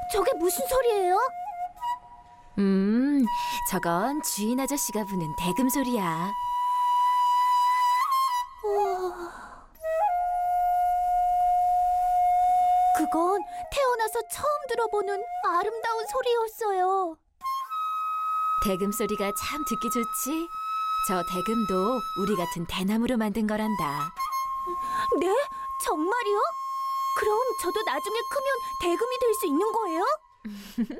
저게 무슨 소리예요? 저건 주인 아저씨가 부는 대금 소리야. 그건 태어나서 처음 들어보는 아름다운 소리였어요. 대금 소리가 참 듣기 좋지? 저 대금도 우리 같은 대나무로 만든 거란다. 네? 정말이요? 그럼 저도 나중에 크면 대금이 될 수 있는 거예요?